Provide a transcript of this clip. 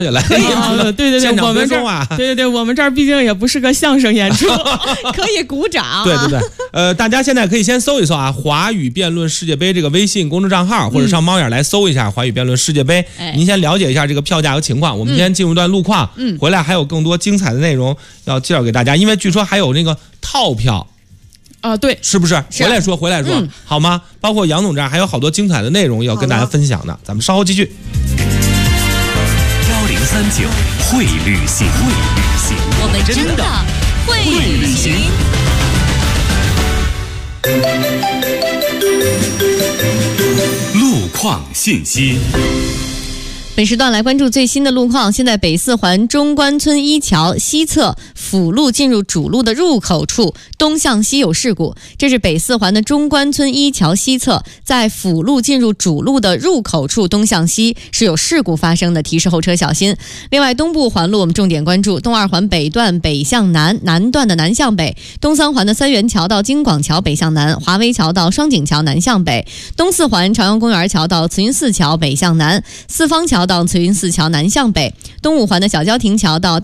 来对，我们这儿对，我们这儿毕竟也不是个相声演出，可以鼓掌。 对，大家现在可以先搜一搜啊，华语辩论世界杯这个微信公众账号，或者上猫眼来搜一下华语辩论世界杯，您先了解一下这个票价和情况。我们先进入一段路况，回来还有更多精彩的内容要介绍给大家，因为据说还有那个套票。 对， 是不是？回来说，好吗？包括杨总这儿还有好多精彩的内容要跟大家分享的，咱们稍后继续。 1039会旅行， 我们真的会旅行。 路况信息。 本时段来关注最新的路况。现在北四环中关村一桥西侧辅路进入主路的入口处东向西有事故，这是北四环的中关村一桥西侧，在辅路进入主路的入口处东向西是有事故发生的，提示后车小心。另外，东部环路我们重点关注东二环北段北向南，南段的南向北，东三环的三元桥到京广桥北向南，华威桥到双井桥南向北，东四环朝阳公园桥到慈云寺桥北向南，四方桥到慈云寺桥南向北，东五环的小郊亭桥到